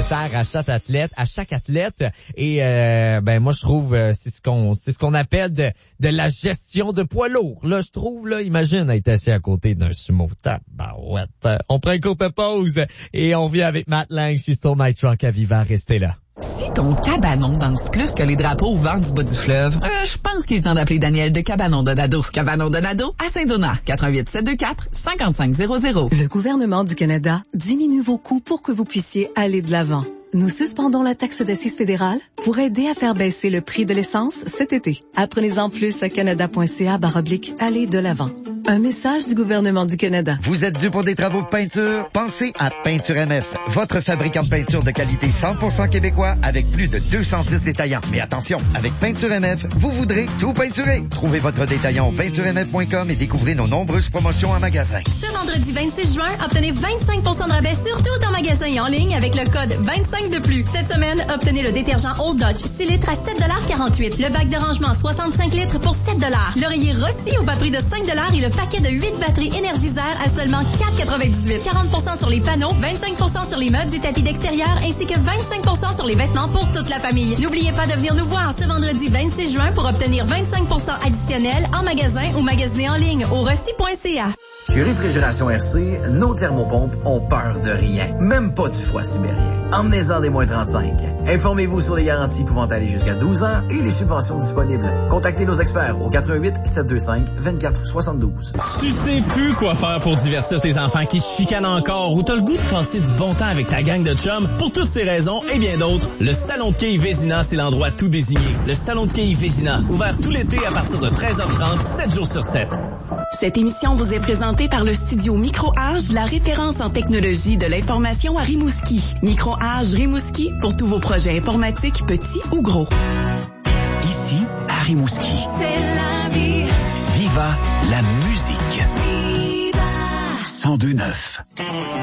sert à chaque athlète. Et moi je trouve c'est ce qu'on appelle de la gestion de poids lourd. Là, je trouve, là, imagine être assis à côté d'un sumo. Tabarouette. On prend une courte pause et on vient avec Matt Lang, She Stole My Truck à Viva. Restez là. Si ton cabanon danse plus que les drapeaux au vent du bas du fleuve, je pense qu'il est temps d'appeler Daniel de Cabanon Donado. Cabanon Donado à Saint-Donat, 48724-5500. Le gouvernement du Canada diminue vos coûts pour que vous puissiez aller de l'avant. Nous suspendons la taxe d'assises fédérale pour aider à faire baisser le prix de l'essence cet été. Apprenez-en plus à canada.ca/aller de l'avant. Un message du gouvernement du Canada. Vous êtes dû pour des travaux de peinture? Pensez à Peinture MF, votre fabricant de peinture de qualité 100% québécois avec plus de 210 détaillants. Mais attention, avec Peinture MF, vous voudrez tout peinturer. Trouvez votre détaillant au peinturemf.com et découvrez nos nombreuses promotions en magasin. Ce vendredi 26 juin, obtenez 25% de rabais sur tout en magasin et en ligne avec le code 25 de plus. Cette semaine, obtenez le détergent Old Dutch 6 litres à 7,48 $. Le bac de rangement 65 litres pour 7 $. L'oreiller Rossi au bas prix de 5 $ et le paquet de 8 batteries Énergiseur à seulement 4,98 $. 40% sur les panneaux, 25% sur les meubles et tapis d'extérieur ainsi que 25% sur les vêtements pour toute la famille. N'oubliez pas de venir nous voir ce vendredi 26 juin pour obtenir 25% additionnel en magasin ou magasiner en ligne au rossi.ca. Chez Réfrigération RC, nos thermopompes ont peur de rien, même pas du froid sibérien. Emmenez-en des moins 35. Informez-vous sur les garanties pouvant aller jusqu'à 12 ans et les subventions disponibles. Contactez nos experts au 88-725-2472. Tu sais plus quoi faire pour divertir tes enfants qui se chicanent encore ou t'as le goût de passer du bon temps avec ta gang de chums. Pour toutes ces raisons et bien d'autres, le Salon de quilles Vézina, c'est l'endroit tout désigné. Le Salon de quilles Vézina, ouvert tout l'été à partir de 13h30, 7 jours sur 7. Cette émission vous est présentée par le studio Micro-Age, la référence en technologie de l'information à Rimouski. Micro-Age Rimouski pour tous vos projets informatiques, petits ou gros. Ici, à Rimouski. C'est la vie. Viva la musique. Viva 102.9.